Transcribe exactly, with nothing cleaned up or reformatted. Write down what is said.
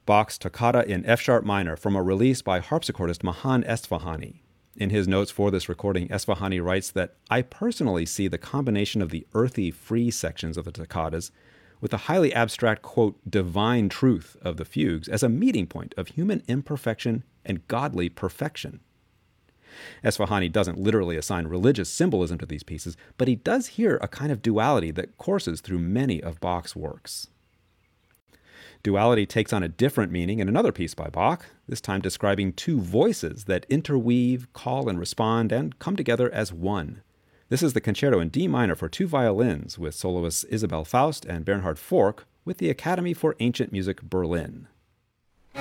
Bach's Toccata in F-sharp minor from a release by harpsichordist Mahan Esfahani. In his notes for this recording, Esfahani writes that, "I personally see the combination of the earthy, free sections of the toccatas with the highly abstract, quote, divine truth of the fugues as a meeting point of human imperfection and godly perfection." Esfahani doesn't literally assign religious symbolism to these pieces, but he does hear a kind of duality that courses through many of Bach's works. Duality takes on a different meaning in another piece by Bach, this time describing two voices that interweave, call and respond, and come together as one. This is the Concerto in D minor for two violins with soloists Isabel Faust and Bernhard Fork with the Academy for Ancient Music Berlin.